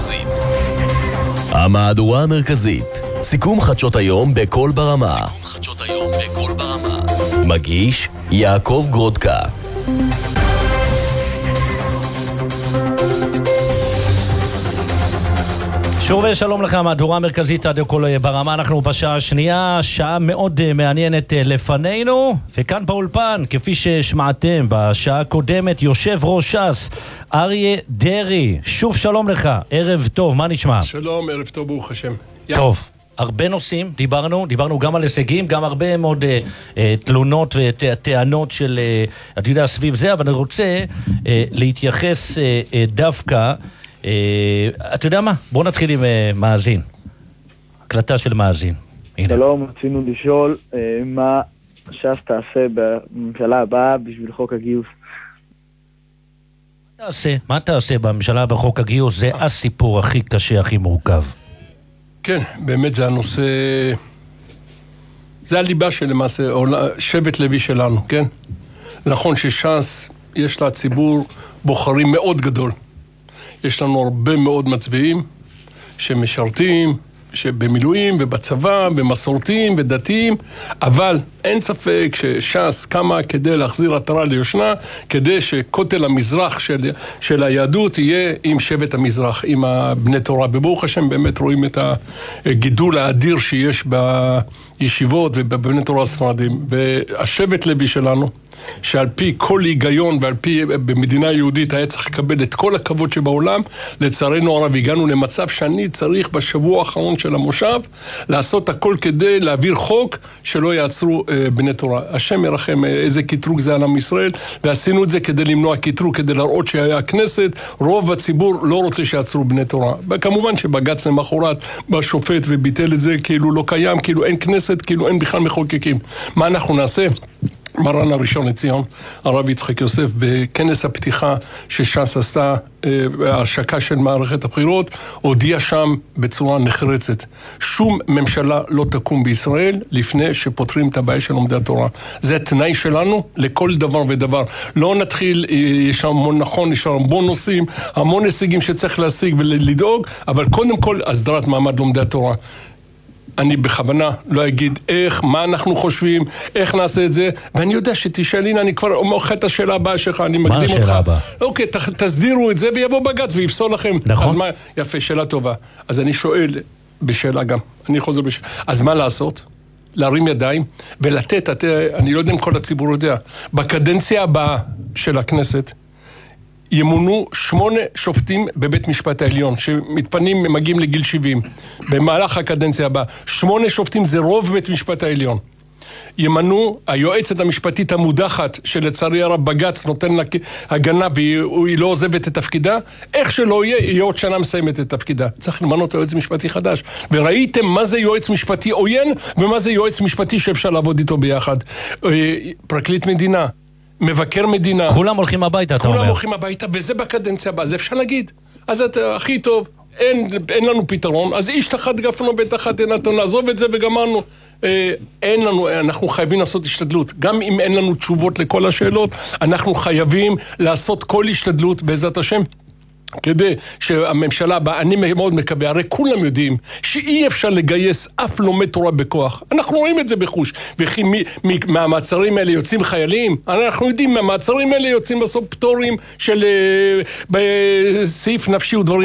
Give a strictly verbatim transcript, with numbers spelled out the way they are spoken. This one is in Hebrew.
המרכזית. המהדורה המרכזית. סיכום חדשות היום בכל ברמה. סיכום חדשות היום בכל ברמה. מגיש יעקב גרודקה. שוב ושלום לכם, המהדורה המרכזית עד כל ברמה. אנחנו בשעה השנייה, שעה מאוד מעניינת לפנינו, וכאן באולפן, כפי ששמעתם בשעה הקודמת, יושב ראש ש"ס אריה דרעי. שוב שלום לך, ערב טוב, מה נשמע? שלום, ערב טוב, ברוך השם. טוב, הרבה נושאים, דיברנו, דיברנו גם על הישגים, גם הרבה מאוד אה, אה, תלונות וטענות של, אה, אתה יודע, סביב זה, אבל אני רוצה אה, להתייחס אה, אה, דווקא, Uh, אתה יודע מה? בואו נתחיל עם uh, מאזין. הקלטה של מאזין. שלום, רצינו לשאול uh, מה ש"ס תעשה בממשלה הבאה בשביל חוק הגיוס. מה תעשה? מה תעשה בממשלה בחוק הגיוס? זה הסיפור הכי קשה, הכי מורכב. כן, באמת זה הנושא, זה הליבה של למעשה, שבט לוי שלנו, כן? נכון שש"ס יש לה ציבור בוחרים מאוד גדול. יש לנו הרבה מאוד מצביעים שמשרתים, שבמילואים ובצבא, במסורתיים ודתיים, אבל אין ספק שש"ס קמה כדי להחזיר עטרה ליושנה, כדי שכותל המזרח של, של היהדות יהיה עם שבט המזרח, עם בני תורה. בברוך השם באמת רואים את הגידול האדיר שיש בישיבות ובבני תורה הספרדים. והשבט לוי שלנו, שעל פי כל היגיון ועל פי במדינה יהודית היה צריך לקבל את כל הכבוד שבעולם, לצערנו הרב הגענו למצב שאני צריך בשבוע האחרון של המושב לעשות הכל כדי להעביר חוק שלא יעצרו אה, בני תורה. השם ירחם, איזה קטרוג זה על עם ישראל, ועשינו את זה כדי למנוע קטרוג, כדי להראות שהיה הכנסת, רוב הציבור לא רוצה שיעצרו בני תורה. וכמובן שבג"ץ למחרת בשופט וביטל את זה כאילו לא קיים, כאילו אין כנסת, כאילו אין בכלל מחוקקים. מה אנחנו נעשה? מרן הראשון לציון, הרב יצחק יוסף, בכנס הפתיחה שש"ס עשתה, ההשקה של מערכת הבחירות, הודיע שם בצורה נחרצת. שום ממשלה לא תקום בישראל לפני שפותרים את הבעיה של לומדי התורה. זה התנאי שלנו לכל דבר ודבר. לא נתחיל, יש המון נכון, יש המון נושאים, המון הישגים שצריך להשיג ולדאוג, אבל קודם כל הסדרת מעמד לומדי התורה. אני בכוונה לא אגיד איך, מה אנחנו חושבים, איך נעשה את זה, ואני יודע שתשאלין, אני כבר אומר את השאלה הבאה שלך, אני מקדים אותך. מה השאלה הבאה? אוקיי, ת, תסדירו את זה ויבוא בג"ץ ויפסול לכם. נכון. אז מה, יפה, שאלה טובה. אז אני שואל בשאלה גם, אני חוזר בשאלה. אז מה לעשות? להרים ידיים ולתת, את, אני לא יודע אם כל הציבור יודע, בקדנציה הבאה של הכנסת, ימונו שמונה שופטים בבית משפט העליון, שמתפנים, מגיעים לגיל שבעים, במהלך הקדנציה הבאה. שמונה שופטים זה רוב בית משפט העליון. ימנו, היועצת המשפטית המודחת, שלצערי הרב בג"ץ נותן לה הגנה, והיא לא עוזבת את תפקידה, איך שלא יהיה, היא עוד שנה מסיימת את תפקידה. צריך למנות יועץ משפטי חדש. וראיתם מה זה יועץ משפטי עוין, ומה זה יועץ משפטי שאפשר לעבוד איתו ביחד. פרקליט מדינה. מבקר מדינה. כולם הולכים הביתה, אתה אומר. כולם הולכים הביתה, וזה בקדנציה הבאה, זה אפשר להגיד. אז אתה הכי טוב, אין, אין לנו פתרון, אז איש תחת גפנו בית אחת עינתו, נעזוב את זה וגמרנו. אה, אין לנו, אנחנו חייבים לעשות השתדלות. גם אם אין לנו תשובות לכל השאלות, אנחנו חייבים לעשות כל השתדלות בעזרת השם. כדי שהממשלה הבאה, אני מאוד מקווה, הרי כולם יודעים שאי אפשר לגייס אף לומד תורה בכוח. אנחנו רואים את זה בחוש. וכי מי, מי, מהמעצרים האלה יוצאים חיילים? אנחנו יודעים, מהמעצרים האלה יוצאים בסוף פטורים של בסעיף נפשי ודברים.